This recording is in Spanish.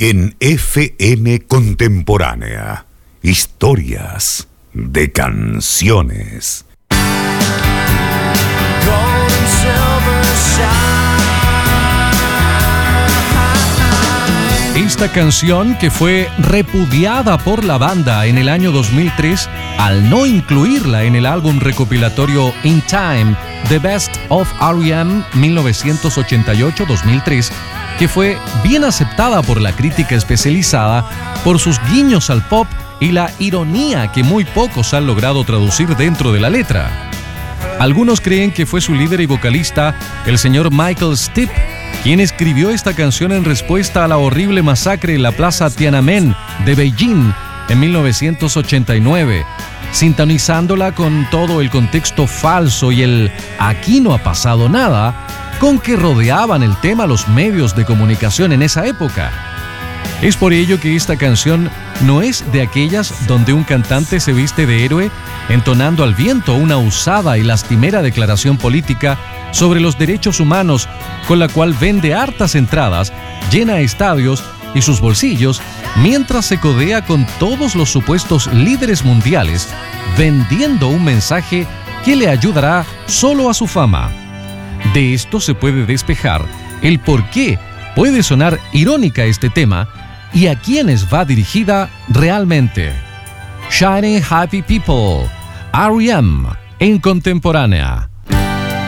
En FM Contemporánea, historias de canciones. Esta canción, que fue repudiada por la banda en el año 2003 al no incluirla en el álbum recopilatorio In Time, The Best of R.E.M. 1988-2003, que fue bien aceptada por la crítica especializada por sus guiños al pop y la ironía que muy pocos han logrado traducir dentro de la letra. Algunos creen que fue su líder y vocalista, el señor Michael Stipe, quien escribió esta canción en respuesta a la horrible masacre en la plaza Tiananmen de Beijing en 1989, sintonizándola con todo el contexto falso y el "aquí no ha pasado nada" con que rodeaban el tema los medios de comunicación en esa época. Es por ello que esta canción no es de aquellas donde un cantante se viste de héroe entonando al viento una usada y lastimera declaración política sobre los derechos humanos, con la cual vende hartas entradas, llena estadios y sus bolsillos, mientras se codea con todos los supuestos líderes mundiales, vendiendo un mensaje que le ayudará solo a su fama. De esto se puede despejar el por qué puede sonar irónica este tema y a quiénes va dirigida realmente. Shining Happy People, R.E.M. en Contemporánea.